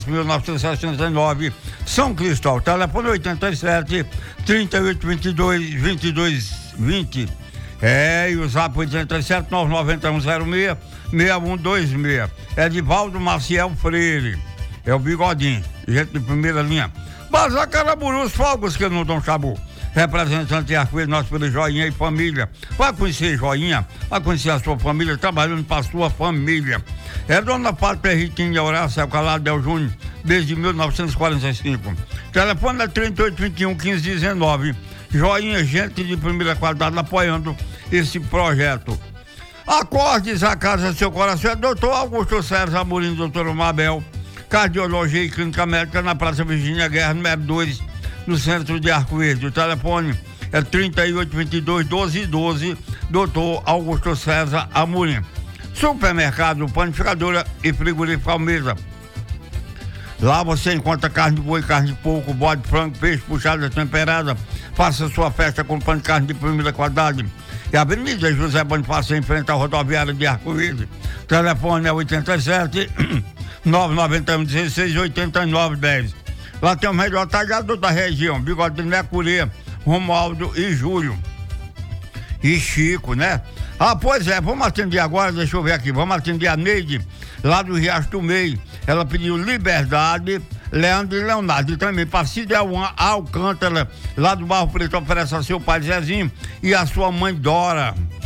1969, São Cristóvão. Telefone 87 38 22 20. E o zap 87 991 06 6126. Edivaldo Maciel Freire. É o Bigodinho, gente de primeira linha. Bazar Caraburus, fogos que não dão chabu. Representante de Arco-Íris, nosso pelo Joinha e família. Vai conhecer Joinha, vai conhecer a sua família, trabalhando para a sua família. É Dona Fátima Ritinha Horácio Calado Del Júnior, desde 1945. Telefone é 3821 1519. Joinha, gente de primeira qualidade, apoiando esse projeto. Acordes a casa seu coração, é doutor Augusto Sérgio Amorim, doutor Mabel, Cardiologia e Clínica Médica, na Praça Virgínia Guerra, número 2, no centro de Arco-Íris. O telefone é 3822 1212, doutor Augusto César Amorim. Supermercado, panificadora e frigorífico Almeida. Lá você encontra carne de boi, carne de porco, bode, frango, peixe, puxada, temperada. Faça sua festa com pão de carne de primeira qualidade. E a Avenida José Bonifácio, em frente à rodoviária de Arco-Íris. Telefone é 87 991 16 89 10. Lá tem o melhor talhador da região, Bigode de Mercuria, Romualdo e Júlio. E Chico, né? Ah, pois é, vamos atender agora, deixa eu ver aqui, vamos atender a Neide, lá do Riacho do Meio. Ela pediu Liberdade, Leandro e Leonardo. E também Pacídia Alcântara, lá do Barro Preto, oferece a seu pai Zezinho e a sua mãe Dora.